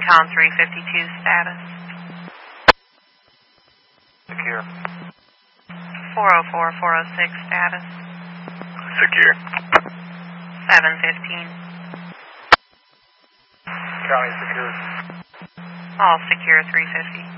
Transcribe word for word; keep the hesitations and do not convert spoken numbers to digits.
Tom three fifty-two status. Secure. four oh four, four oh six status. Secure. seven fifteen. County secure. All secure three fifty.